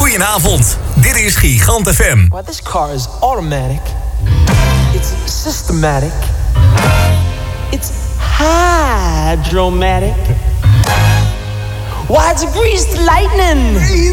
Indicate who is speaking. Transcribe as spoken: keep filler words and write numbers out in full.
Speaker 1: Goedenavond, dit is Gigant F M.
Speaker 2: Well, this car is automatic. It's systematic. It's hydromatic. Why, it's greased lightning.